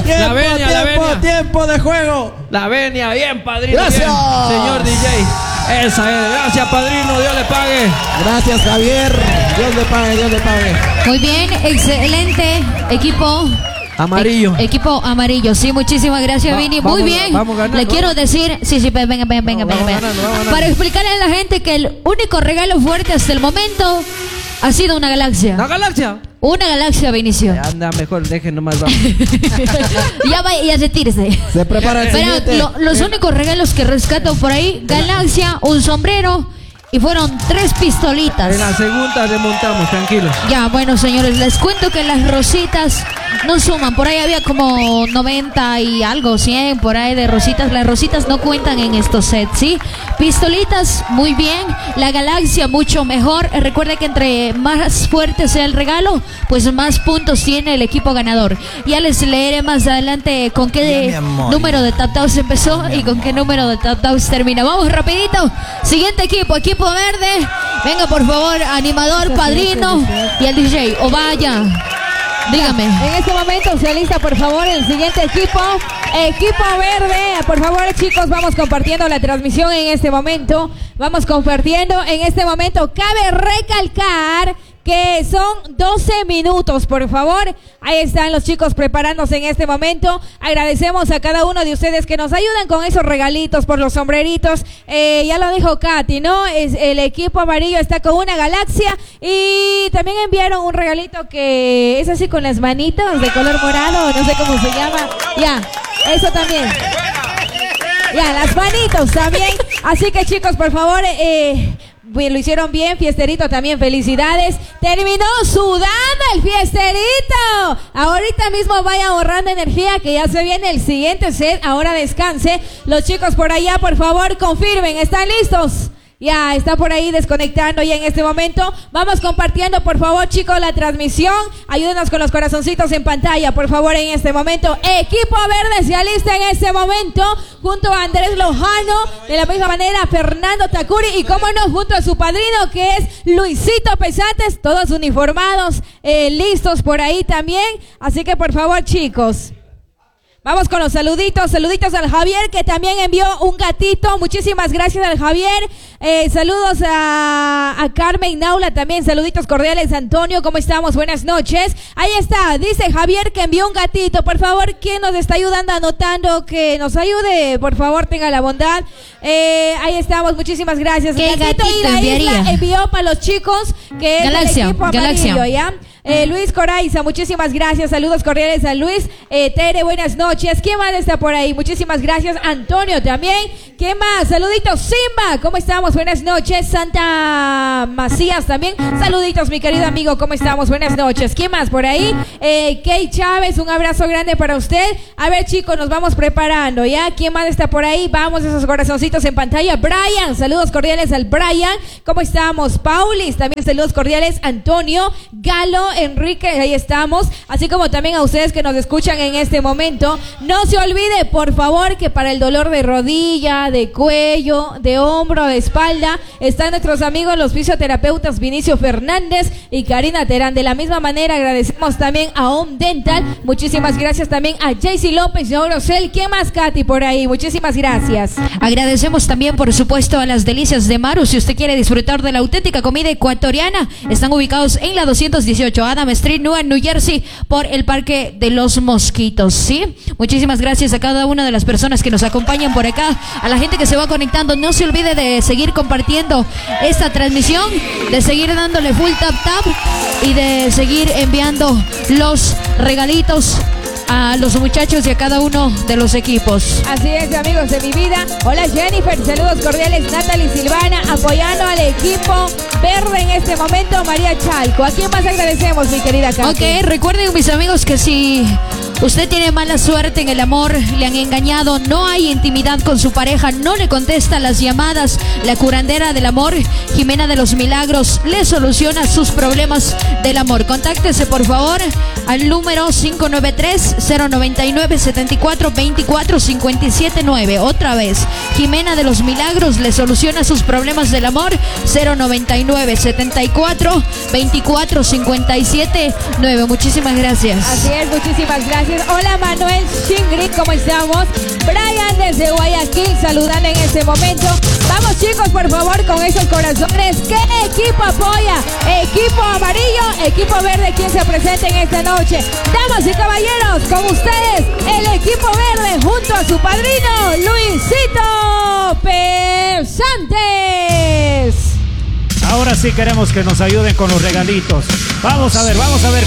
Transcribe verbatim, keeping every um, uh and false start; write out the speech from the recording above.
Tiempo, la venia, tiempo, la venia. tiempo de juego. La venia, bien, padrino. Gracias. Bien, señor D J. Esa es. Gracias, padrino. Dios le pague. Gracias, Javier. Dios le pague, Dios le pague. Muy bien, excelente equipo. Amarillo. E equipo amarillo, sí, muchísimas gracias, Va, Vini. vamos, Muy bien. vamos ganando. Le quiero decir, sí, sí, venga, venga, venga, Vamos, venga. vamos ganando, vamos ganando. Para explicarle a la gente que el único regalo fuerte hasta el momento ha sido una galaxia. ¿La galaxia? Una galaxia, Vinicio. Anda, mejor dejen nomás. Vamos. Ya vaya, ya retírese. Se prepara el Pero siguiente. lo- los únicos regalos que rescato por ahí, galaxia, un sombrero y fueron tres pistolitas. En la segunda remontamos, tranquilos. Ya, bueno, señores, les cuento que las rositas no suman. Por ahí había como noventa y algo, cien por ahí de rositas. Las rositas no cuentan en estos sets, ¿sí? Pistolitas, muy bien. La galaxia, mucho mejor. Eh, Recuerda que entre más fuerte sea el regalo, pues más puntos tiene el equipo ganador. Ya les leeré más adelante con qué Ya, mi amor. número de tap-taps empezó y con qué número de tap-taps termina. Vamos rapidito. Siguiente equipo, equipo verde. Venga, por favor, animador, padrino y el D J. O vaya. Dígame. En este momento se alista, por favor, el siguiente equipo. Equipo verde. Por favor, chicos, vamos compartiendo la transmisión en este momento. Vamos compartiendo en este momento. Cabe recalcar que son doce minutos, por favor. Ahí están los chicos preparándose en este momento. Agradecemos a cada uno de ustedes que nos ayudan con esos regalitos por los sombreritos. Eh, ya lo dijo Katy, ¿no? Es, el equipo amarillo está con una galaxia y también enviaron un regalito que es así con las manitas de color morado, no sé cómo se llama. Ya, eso también. Ya, las manitos también. Así que chicos, por favor, eh... Bien, lo hicieron bien, Fiesterito también, felicidades. Terminó sudando el Fiesterito. Ahorita mismo vaya ahorrando energía que ya se viene el siguiente set. Ahora descanse. Los chicos por allá, por favor, confirmen, ¿están listos? Ya, está por ahí desconectando ya en este momento. Vamos compartiendo, por favor, chicos, la transmisión. Ayúdenos con los corazoncitos en pantalla, por favor, en este momento. Equipo verde se alista en este momento, junto a Andrés Lojano, de la misma manera Fernando Takuri y, cómo no, junto a su padrino, que es Luisito Pesantes, todos uniformados, eh, listos por ahí también. Así que, por favor, chicos, vamos con los saluditos, saluditos al Javier, que también envió un gatito. Muchísimas gracias al Javier. Eh, saludos a, a Carmen Naula también, saluditos cordiales. Antonio, ¿cómo estamos? Buenas noches. Ahí está, dice Javier que envió un gatito. Por favor, ¿quién nos está ayudando anotando? Que nos ayude, por favor, tenga la bondad. Eh, ahí estamos, muchísimas gracias. ¿Qué El gatito gatito y la enviaría? isla envió para los chicos, que es Galaxia, el equipo Galaxia. amarillo, ¿ya? Eh, Luis Coraiza, muchísimas gracias. Saludos cordiales a Luis. Eh, Tere, buenas noches. ¿Quién más está por ahí? Muchísimas gracias. Antonio también. ¿Quién más? Saluditos. Simba, ¿cómo estamos? Buenas noches. Santa Macías también. Saluditos, mi querido amigo. ¿Cómo estamos? Buenas noches. ¿Quién más por ahí? Eh, Kay Chávez, un abrazo grande para usted. A ver, chicos, nos vamos preparando, ¿ya? ¿Quién más está por ahí? Vamos, esos corazoncitos en pantalla. Brian, saludos cordiales al Brian. ¿Cómo estamos? Paulis, también saludos cordiales. Antonio, Galo, Enrique, ahí estamos, así como también a ustedes que nos escuchan en este momento. No se olvide, por favor, que para el dolor de rodilla, de cuello, de hombro, de espalda, están nuestros amigos los fisioterapeutas Vinicio Fernández y Karina Terán. De la misma manera, agradecemos también a Home Dental. Muchísimas gracias también a Jaycee López y a Orocel. ¿Qué más, Katy, por ahí? Muchísimas gracias. Agradecemos también, por supuesto, a las delicias de Maru. Si usted quiere disfrutar de la auténtica comida ecuatoriana, están ubicados en la doscientos dieciocho Adam Street, Newark, New Jersey, por el Parque de los Mosquitos, ¿sí? Muchísimas gracias a cada una de las personas que nos acompañan por acá, a la gente que se va conectando. No se olvide de seguir compartiendo esta transmisión, de seguir dándole full tap tap y de seguir enviando los regalitos a los muchachos y a cada uno de los equipos. Así es, amigos de mi vida. Hola, Jennifer, saludos cordiales. Natalie Silvana, apoyando al equipo verde en este momento. María Chalco, ¿a quién más agradecemos, mi querida Katy? Ok, recuerden, mis amigos, que si usted tiene mala suerte en el amor, le han engañado, no hay intimidad con su pareja, no le contesta las llamadas, la curandera del amor, Jimena de los Milagros, le soluciona sus problemas del amor. Contáctese, por favor, al número cinco nueve tres, cero nueve nueve, siete cuatro, dos cuatro cinco siete nueve. Otra vez, Jimena de los Milagros le soluciona sus problemas del amor, cero nueve nueve, siete cuatro, dos cuatro cinco siete nueve. Muchísimas gracias. Así es, muchísimas gracias. decir hola Manuel Shingrid, ¿cómo estamos? Brian desde Guayaquil saludando en este momento. Vamos chicos, por favor, con esos corazones. ¿Qué equipo apoya? Equipo amarillo, equipo verde, ¿quién se presenta en esta noche? Damas y caballeros, con ustedes, el equipo verde junto a su padrino, Luisito Pesantes. Ahora sí queremos que nos ayuden con los regalitos. Vamos a ver, vamos a ver.